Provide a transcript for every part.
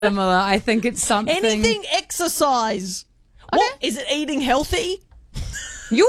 similar. I think it's something. Anything exercise. Okay. What, is it eating healthy? You're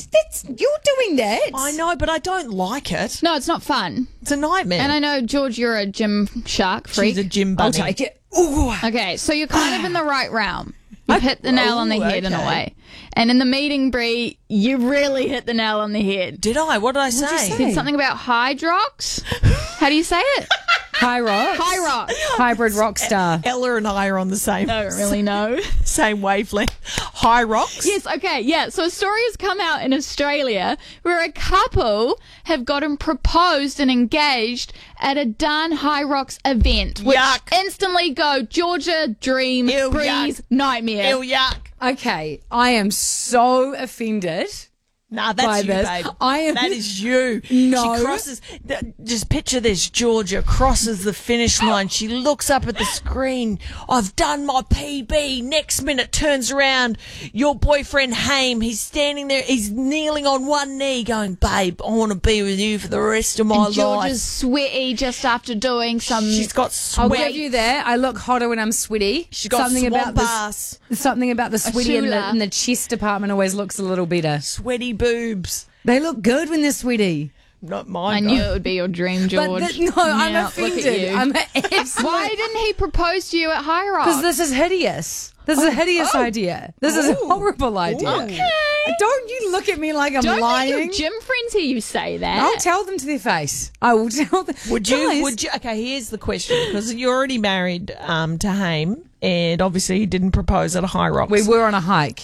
doing that. I know, but I don't like it. No, it's not fun. It's a nightmare. And I know, George, you're a gym shark freak. She's a gym bunny. I'll take it. Ooh. Okay, so you're kind of in the right realm. You've hit the nail on the head in a okay. way. And in the meeting, Brie, you really hit the nail on the head. Did I? What did I say? you You say? said something about Hydrox. How do you say it? Hyrox. Hyrox. Hybrid rock star. Ella and I are on the same I don't really know. same wavelength. High rocks. Yes, okay, yeah. So a story has come out in Australia where a couple have gotten proposed and engaged at a Dan High Rocks event, which Yuck. instantly go Georgia dream, Ew, Breeze yuck. nightmare. Ew, yuck. Okay, I am so offended. Nah, by that's you, this. babe. I am- That is you. No. She crosses. Just picture this. Georgia crosses the finish line. She looks up at the screen. I've done my PB. Next minute, turns around. Your boyfriend, Haim, he's standing there. He's kneeling on one knee going, babe, I want to be with you for the rest of my And Georgia's life. sweaty just after doing some... She's got I'll sweat. give you that. I look hotter when I'm sweaty. She's got swamp ass. Something about the sweaty in Shula. the chest department always looks a little better. Sweaty boobs. They look good when they're sweaty. Not I mine. knew it would be your dream, George. I'm Yeah, look at offended. you. I'm absolutely. Why didn't he propose to you at High Rock? Because this is hideous. This is a hideous idea. This is a horrible idea. Okay. Don't you look at me like I'm Don't lying. let your gym friends hear you say that. I'll tell them to their face. I will tell them. Would you? Guys, Would you? Okay, here's the question: because you're already married to Haim, and obviously he didn't propose at a High Rocks. We were on a hike.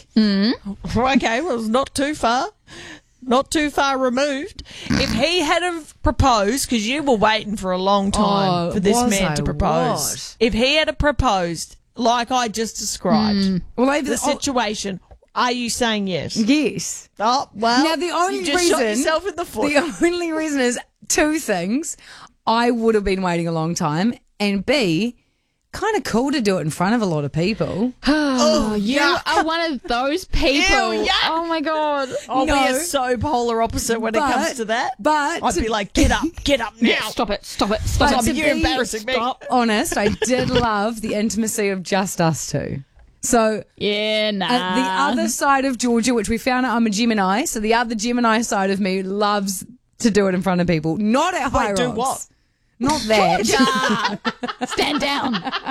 Okay, well, it's not too far. Not too far removed. If he had have proposed, because you were waiting for a long time Oh, for this was man I? to propose. Was. If he had have proposed, like I just described, Well, the situation, are you saying yes? yes. Oh, well, Now the only you just shot reason yourself in the foot. The only reason is two things. I would have been waiting a long time, and B, kind of cool to do it in front of a lot of people. Oh, you are one of those people. Ew, yuck. Oh my god. Oh, No. we are so polar opposite when it comes to that. But I'd be like, get up now. Stop it. Stop it. but Stop to it. You're be embarrassing me. honest, I did love the intimacy of just us two. So Yeah, nah. the other side of Georgia, which we found out I'm a Gemini, so the other Gemini side of me loves to do it in front of people. Not at High do Rocks. what? Not that. Stand down.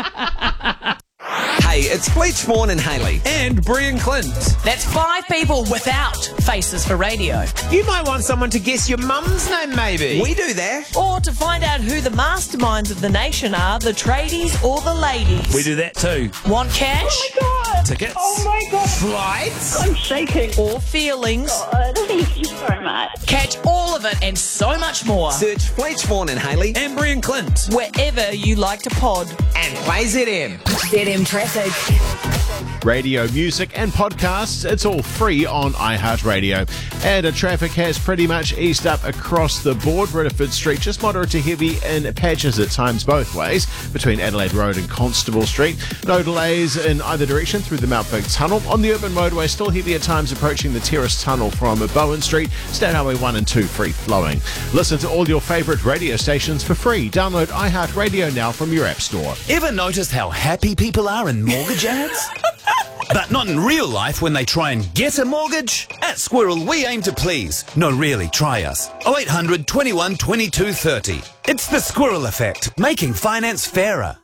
Hey, it's Fleetchmorn and Haley. And Brian Clint. That's 5 people without faces for radio. You might want someone to guess your mum's name, maybe. We do that. Or to find out who the masterminds of the nation are, the tradies or the ladies. We do that too. Want cash? Tickets. Oh my God. Flights. I'm shaking. Or feelings. Thank you so much. Catch all of it and so much more Search Fleetchmorn and Haley And Brian Clint. Wherever you like to pod. and play ZM. ZM Traffic. Radio, music and podcasts, it's all free on iHeartRadio. And traffic has pretty much eased up across the board. Redford Street just moderate to heavy in patches at times both ways between Adelaide Road and Constable Street. No delays in either direction through the Mount Big Tunnel. On the urban motorway, still heavy at times approaching the Terrace Tunnel from Bowen Street. State Highway 1 and 2 free flowing. Listen to all your favourite radio stations for free. Download iHeartRadio now from your app store. Ever noticed how happy people are in mortgage ads? But not in real life when they try and get a mortgage? At Squirrel, we aim to please. No, really, try us. 0800 21 22 30. It's the Squirrel Effect, making finance fairer.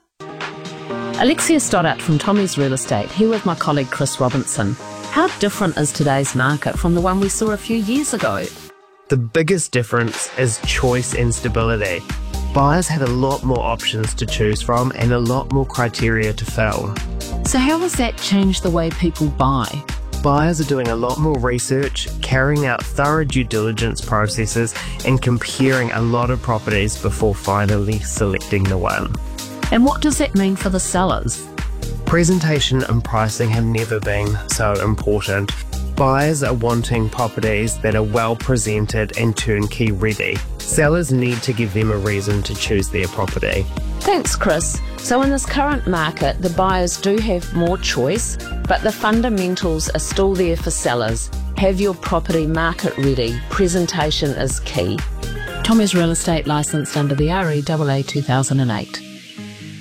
Alexia Stoddart from Tommy's Real Estate, here with my colleague Chris Robinson. How different is today's market from the one we saw a few years ago? The biggest difference is choice and stability. Buyers have a lot more options to choose from and a lot more criteria to fill. So how has that changed the way people buy? Buyers are doing a lot more research, carrying out thorough due diligence processes, and comparing a lot of properties before finally selecting the one. And what does that mean for the sellers? Presentation and pricing have never been so important. Buyers are wanting properties that are well presented and turnkey ready. Sellers need to give them a reason to choose their property. Thanks, Chris. So in this current market, the buyers do have more choice, but the fundamentals are still there for sellers. Have your property market ready. Presentation is key. Tommy's Real Estate, licensed under the REAA 2008.